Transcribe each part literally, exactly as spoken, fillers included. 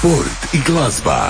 Sport i glazba.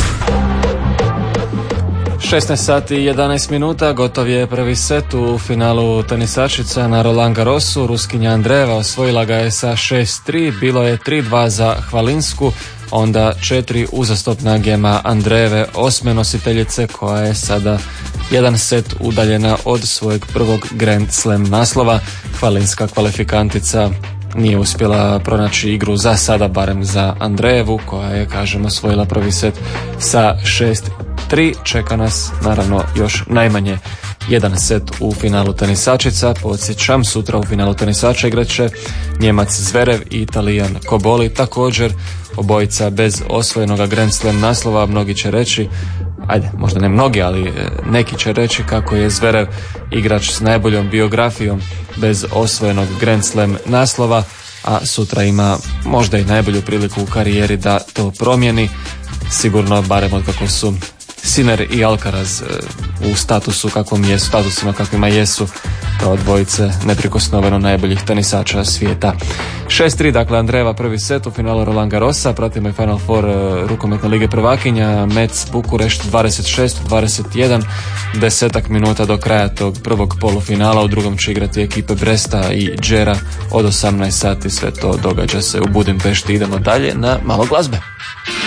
šesnaest sati i jedanaest minuta, gotov je prvi set u finalu tenisačica na Roland Garrosu. Ruskinja Andreeva osvojila ga je sa šest tri, bilo je tri dva za Hvalinsku, onda četiri uzastopna gema Andreeve, osme nositeljice, koja je sada jedan set udaljena od svojeg prvog Grand Slam naslova. Hvalinska kvalifikantica nije uspjela pronaći igru za sada, barem za Andreevu, koja je, kažem, osvojila prvi set sa šest tri. Čeka nas naravno još najmanje jedan set u finalu tenisačica. Podsjećam, sutra u finalu tenisača igrat će Njemac Zverev i Italijan Koboli, također obojica bez osvojenog Grand Slam naslova. Mnogi će reći, ajde, možda ne mnogi, ali neki će reći kako je Zverev igrač s najboljom biografijom bez osvojenog Grand Slam naslova, a sutra ima možda i najbolju priliku u karijeri da to promijeni. Sigurno, barem od kako su Sinner i Alcaraz u statusu kakvom jesu, statusima kakvima jesu, kao dvojice neprikosnoveno najboljih tenisača svijeta. šest tri, dakle, Andreeva prvi set u finalu Roland Garrosa. Pratimo i Final Four rukometne lige prvakinja. Metz Bukurešt dvadeset šest dvadeset jedan, desetak minuta do kraja tog prvog polufinala. U drugom će igrati ekipe Bresta i Džera od osamnaest sati. Sve to događa se u Budimpešti. Idemo dalje na malo glazbe.